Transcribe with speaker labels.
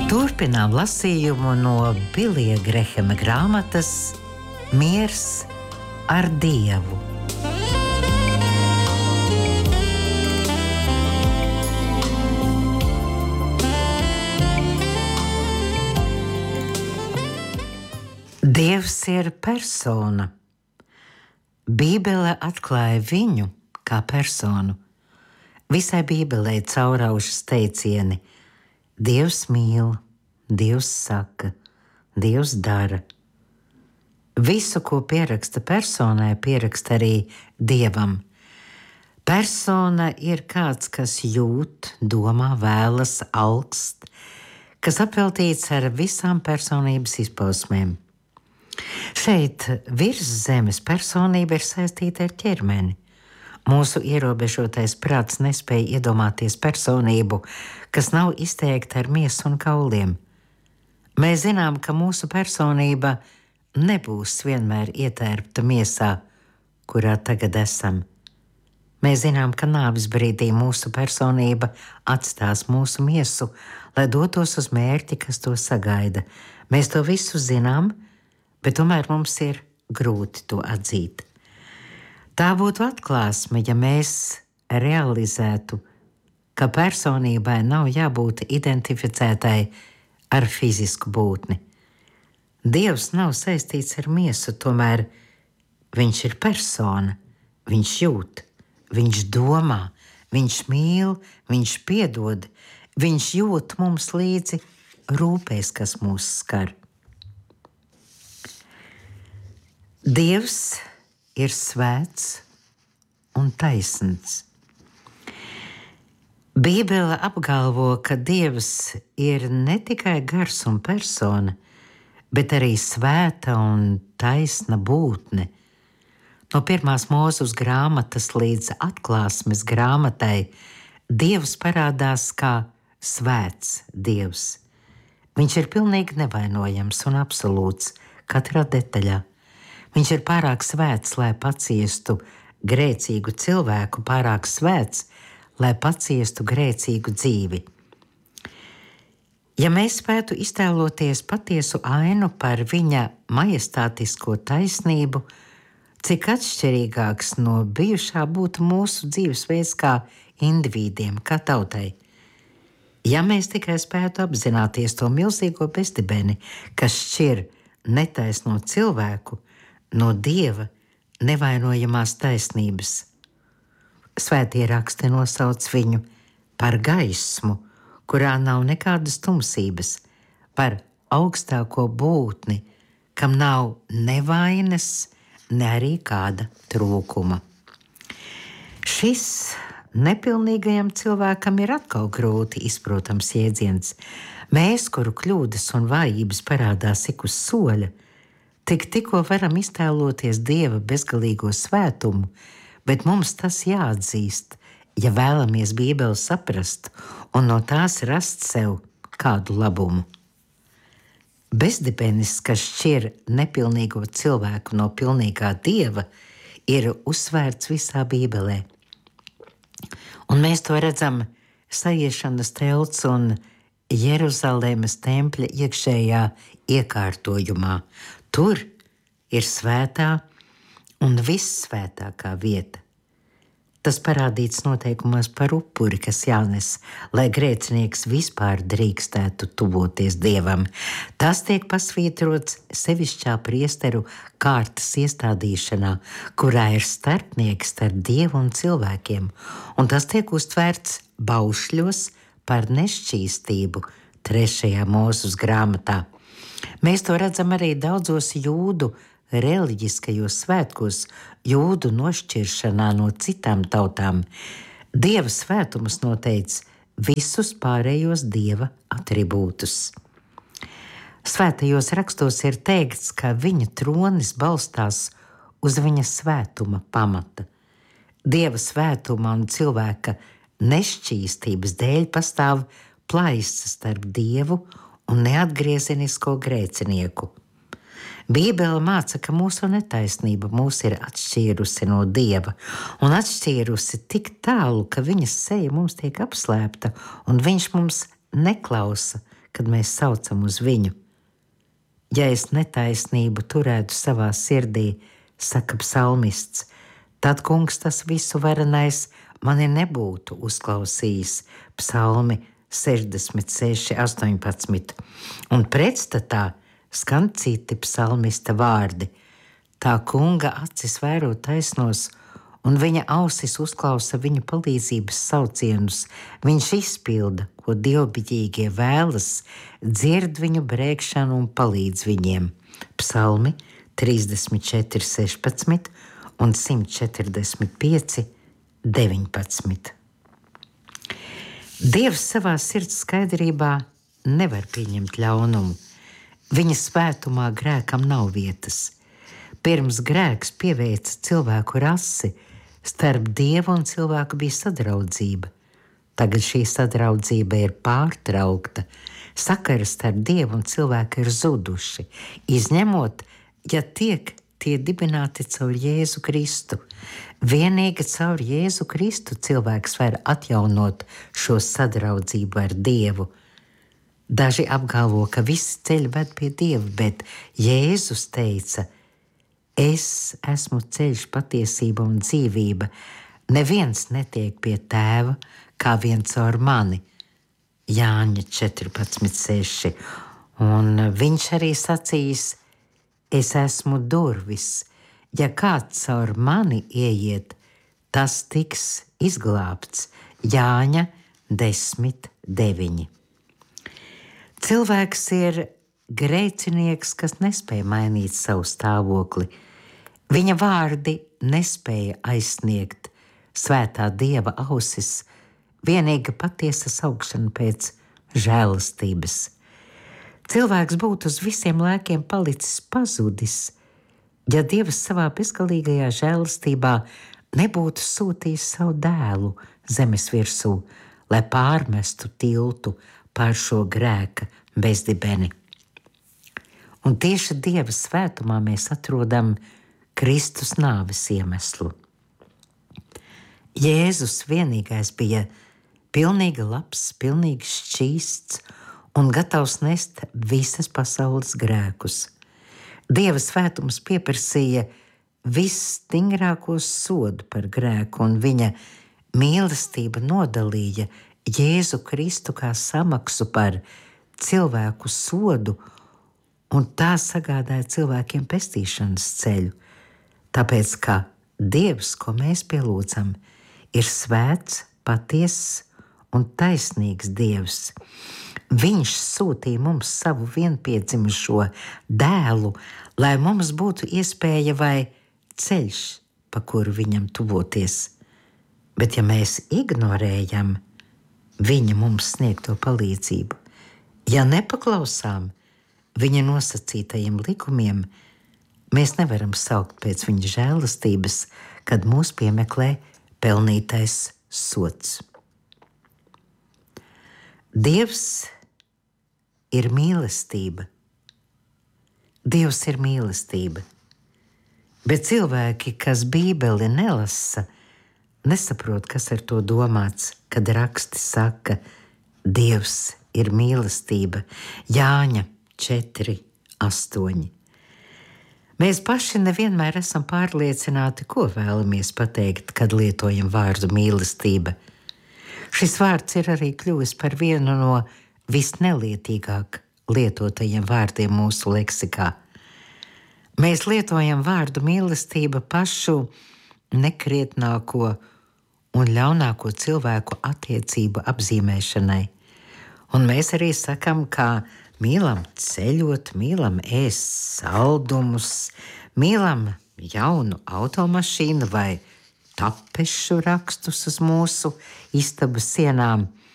Speaker 1: Turpinām lasījumu no Bilija Grehema grāmatas Miers ar Dievu. Dievs ir persona. Bībele atklāja viņu kā personu. Visai Bībelē cauraušas teicieni: Dievs mīl, Dievs saka, Dievs dara. Visu, ko pieraksta personai, pieraksta arī Dievam. Persona ir kāds, kas jūt, domā, vēlas, alkst, kas apveltīts ar visām personības izpausmēm. Šeit virs zemes personība ir saistīta ar ķermeni. Mūsu ierobežotais prāts nespēja iedomāties personību, kas nav izteikta ar miesu un kauliem. Mēs zinām, ka mūsu personība nebūs vienmēr ietērpta miesā, kurā tagad esam. Mēs zinām, ka nāves brīdī mūsu personība atstās mūsu miesu, lai dotos uz mērķi, kas to sagaida. Mēs to visu zinām, bet tomēr mums ir grūti to atzīt. Tā būtu atklāsme, ja mēs realizētu, ka personībai nav jābūt identificētai ar fizisku būtni. Dievs nav saistīts ar miesu, tomēr viņš ir persona, viņš jūt, viņš domā, viņš mīl, viņš piedod, viņš jūt mums līdzi rūpēs, kas mūs skar. Dievs ir svēts un taisns. Bībele apgalvo, ka Dievs ir ne tikai gars un persona, bet arī svēta un taisna būtne. No 1. Mūzes grāmatas līdz Atklāsmes grāmatai Dievs parādās kā svēts Dievs. Viņš ir pilnīgi nevainojams un absolūts katrā detaļā. Viņš ir pārāk svēts, lai paciestu grēcīgu cilvēku, pārāk svēts, lai paciestu grēcīgu dzīvi. Ja mēs spētu iztēloties patiesu ainu par viņa majestātisko taisnību, cik atšķirīgāks no bijušā būtu mūsu dzīvesveids kā individiem, kā tautai. Ja mēs tikai spētu apzināties to milzīgo bezdibeni, kas šķir netaisno cilvēku no Dieva nevainojamās taisnības. Svētie raksti nosauc viņu par gaismu, kurā nav nekādas tumsības, par augstāko būtni, kam nav ne vainas, ne arī kāda trūkuma. Šis nepilnīgajam cilvēkam ir atkal grūti izprotams jēdziens. Mēs, kuru kļūdas un vājības parādās ik uz soļa, tikko varam iztēloties Dieva bezgalīgo svētumu, bet mums tas jāatzīst, ja vēlamies Bībeli saprast un no tās rast sev kādu labumu. Bezdibenis, kas šķir nepilnīgo cilvēku no pilnīgā Dieva, ir uzsvērts visā Bībelē. Un mēs to redzam Sajiešanas telts un Jeruzalemes tempļa iekšējā iekārtojumā. Tur ir svētā un vissvētākā vieta. Tas parādīts noteikumos par upuri, kas jānes, lai grēcinieks vispār drīkstētu tuvoties Dievam. Tas tiek pasvītrots sevišķā priesteru kārtas iestādīšanā, kurā ir starpnieks starp Dievu un cilvēkiem, un tas tiek uztvērts baušļos par nešķīstību 3. Mūzes grāmatā. Mēs to redzam arī daudzos jūdu reliģiskajos svētkos, jūdu nošķiršanā no citām tautām. Dieva svētumus noteica visus pārējos Dieva atribūtus. Svētajos rakstos ir teikts, ka viņa tronis balstās uz viņa svētuma pamata. Dieva svētuma un cilvēka nešķīstības dēļ pastāv plaisa starp Dievu un neatgriezenisko grēcinieku. Bībele māca, ka mūsu netaisnība mūs ir atšķīrusi no Dieva un atšķīrusi tik tālu, ka viņa seja mums tiek apslēpta un viņš mums neklausa, kad mēs saucam uz viņu. Ja es netaisnību turētu savā sirdī, saka psalmists, tad kungs tas visu varenais mani nebūtu uzklausījis. Psalmi 66, 18. Un pretstatā skan citi psalmista vārdi. Tā kunga acis vēro taisnos, un viņa ausis uzklausa viņu palīdzības saucienus. Viņš izpilda, ko dievbijīgie vēlas, dzird viņu brēkšanu un palīdz viņiem. Psalmi 34, 16 un 145, 19. Dievs savā sirds skaidrībā nevar pieņemt ļaunumu. Viņa svētumā grēkam nav vietas. Pirms grēks pieveica cilvēku rasi, starp Dievu un cilvēku bija sadraudzība. Tagad šī sadraudzība ir pārtraukta. Sakari starp Dievu un cilvēku ir zuduši, izņemot, ja tie dibināti caur Jēzu Kristu. Vienīgi caur Jēzu Kristu cilvēks var atjaunot šo sadraudzību ar Dievu. Daži apgalvo, ka visi ceļi ved pie Dieva, bet Jēzus teica: es esmu ceļš, patiesība un dzīvība. Neviens netiek pie Tēva kā vien caur mani. Jāņa 14,6. Un viņš arī sacīs: es esmu durvis. Ja kāds caur mani ieiet, tas tiks izglābts. Jāņa 10,9. Cilvēks ir grēcinieks, kas nespēja mainīt savu stāvokli. Viņa vārdi nespēja aizsniegt svētā Dieva ausis, vienīga patiesa saukšana pēc žēlastības. Cilvēks būtu uz visiem laikiem palicis pazudis, ja Dievs savā bezgalīgajā žēlastībā nebūtu sūtījis savu dēlu zemes virsū, lai pārmestu tiltu pār šo grēka bezdibeni. Un tieši Dieva svētumā mēs atrodam Kristus nāves iemeslu. Jēzus vienīgais bija pilnīgi labs, pilnīgi šķīsts un gatavs nest visas pasaules grēkus. Dieva svētums pieprasīja visstingrāko sodu par grēku, un viņa mīlestība nodalīja Jēzu Kristu kā samaksu par cilvēku sodu, un tā sagādāja cilvēkiem pestīšanas ceļu. Tāpēc, ka Dievs, ko mēs pielūdzam, ir svēts, patiess un taisnīgs Dievs. Viņš sūtīja mums savu vienpiedzimušo dēlu, lai mums būtu iespēja vai ceļš, pa kuru viņam tuvoties. Bet ja mēs ignorējam viņa mums sniegto palīdzību, ja nepaklausām viņa nosacītajiem likumiem, mēs nevaram saukt pēc viņa žēlastības, kad mūs piemeklē pelnītais sods. Dievs ir mīlestība. Dievs ir mīlestība. Bet cilvēki, kas Bībeli nelasa, nesaprot, kas ar to domāts, kad raksti saka: Dievs ir mīlestība. Jāņa 4,8. Mēs paši nevienmēr esam pārliecināti, ko vēlamies pateikt, kad lietojam vārdu mīlestība. Šis vārds ir arī kļuvis par vienu no visnelietīgāk lietotajiem vārdiem mūsu leksikā. Mēs lietojam vārdu mīlestība pašu nekrietnāko un ļaunāko cilvēku attiecību apzīmēšanai. Un mēs arī sakam, kā mīlam ceļot, mīlam ēst saldumus, mīlam jaunu automašīnu vai tapešu rakstus uz mūsu istabas sienām.